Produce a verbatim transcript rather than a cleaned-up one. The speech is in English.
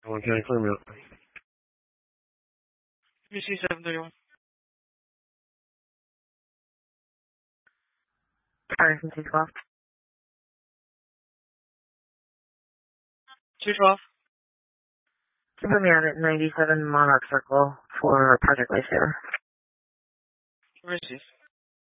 One County Clearmount. B C seven thirty-one. Arlington two twelve. two twelve. Can you put me out at ninety-seven Monarch Circle for Project Lifesaver? Receive.